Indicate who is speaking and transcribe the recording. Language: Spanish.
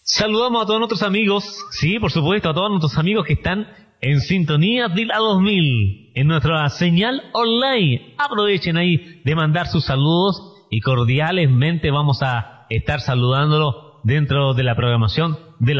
Speaker 1: Saludamos a todos nuestros amigos, sí, por supuesto, a todos nuestros amigos que están en sintonía de la 2000, en nuestra señal online. Aprovechen ahí de mandar sus saludos y cordialmente vamos a estar saludándolo dentro de la programación de la